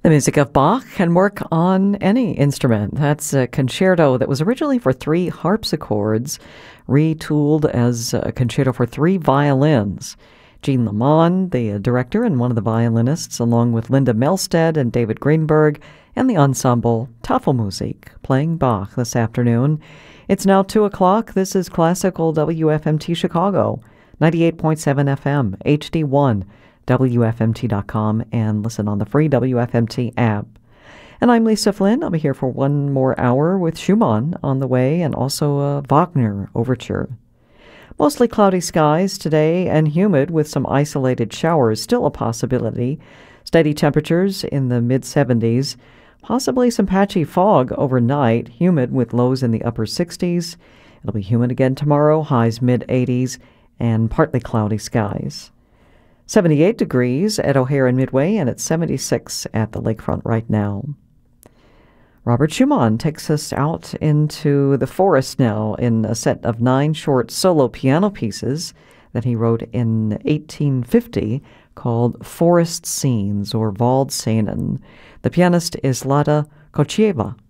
The music of Bach can work on any instrument. That's a concerto that was originally for 3 harpsichords, retooled as a concerto for 3 violins. Jean Lamond, the director and one of the violinists, along with Linda Melstead and David Greenberg, and the ensemble Tafelmusik, playing Bach this afternoon. It's now 2 o'clock. This is Classical WFMT Chicago, 98.7 FM, HD1. WFMT.com, and listen on the free WFMT app. And I'm Lisa Flynn. I'll be here for 1 more hour with Schumann on the way, and also a Wagner overture. Mostly cloudy skies today and humid with some isolated showers still a possibility. Steady temperatures in the mid-70s. Possibly some patchy fog overnight, humid with lows in the upper 60s. It'll be humid again tomorrow, highs mid-80s, and partly cloudy skies. 78 degrees at O'Hare and Midway, and it's 76 at the lakefront right now. Robert Schumann takes us out into the forest now in a set of 9 short solo piano pieces that he wrote in 1850 called Forest Scenes, or Waldszenen. The pianist is Lada Kochieva.